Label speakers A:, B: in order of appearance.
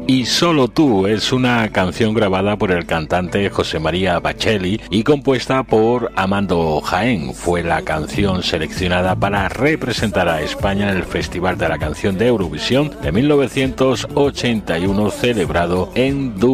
A: Y Solo tú es una canción grabada por el cantante José María Bacelli y compuesta por Amando Jaén. Fue la canción seleccionada para representar a España en el Festival de la Canción de Eurovisión de 1981 celebrado en Dubái.